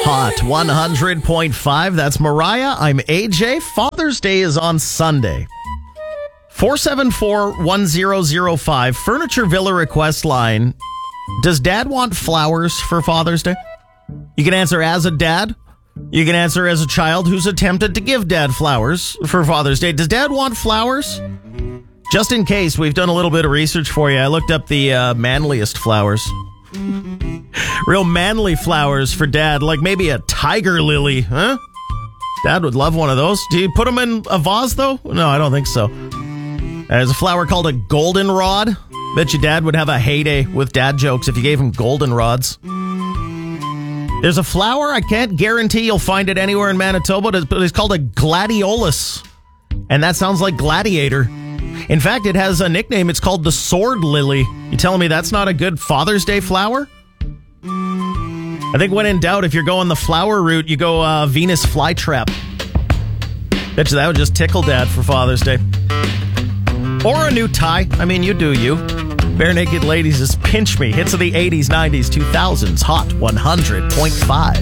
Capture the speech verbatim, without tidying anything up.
Hot one hundred point five. That's Mariah. I'm A J. Father's Day is on Sunday. four seven four, one zero zero five. Furniture Villa request line. Does dad want flowers for Father's Day? You can answer as a dad. You can answer as a child who's attempted to give dad flowers for Father's Day. Does dad want flowers? Just in case, we've done a little bit of research for you. I looked up the uh, manliest flowers. Real manly flowers for dad, like maybe a tiger lily, huh? Dad would love one of those. Do you put them in a vase, though? No, I don't think so. There's a flower called a goldenrod. Bet your dad would have a heyday with dad jokes if you gave him goldenrods. There's a flower, I can't guarantee you'll find it anywhere in Manitoba, but it's called a gladiolus. And that sounds like gladiator. In fact, it has a nickname. It's called the sword lily. You telling me that's not a good Father's Day flower? I think when in doubt, if you're going the flower route, you go uh, Venus flytrap. Bet you that would just tickle dad for Father's Day. Or a new tie. I mean, you do you. Bare Naked Ladies is Pinch Me. Hits of the eighties, nineties, two thousands. Hot one hundred point five.